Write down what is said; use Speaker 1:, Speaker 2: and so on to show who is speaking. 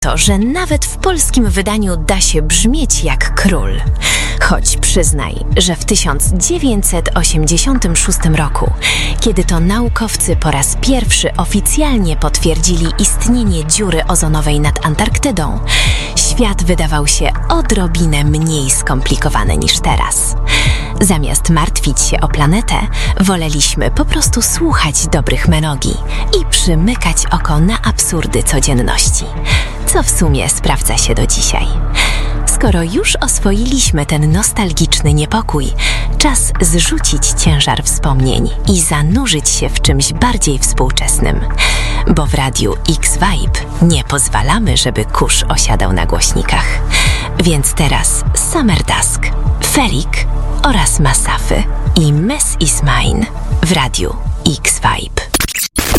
Speaker 1: to, że nawet w polskim wydaniu da się brzmieć jak król. Choć przyznaj, że w 1986 roku, kiedy to naukowcy po raz pierwszy oficjalnie potwierdzili istnienie dziury ozonowej nad Antarktydą, świat wydawał się odrobinę mniej skomplikowany niż teraz. Zamiast martwić się o planetę, woleliśmy po prostu słuchać dobrych melodii i przymykać oko na absurdy codzienności, co w sumie sprawdza się do dzisiaj. Skoro już oswoiliśmy ten nostalgiczny niepokój, czas zrzucić ciężar wspomnień i zanurzyć się w czymś bardziej współczesnym. Bo w Radiu X-Vibe nie pozwalamy, żeby kurz osiadał na głośnikach. Więc teraz Summer Dusk, Ferik oraz Masafy i Mess Is Mine w Radiu X-Vibe.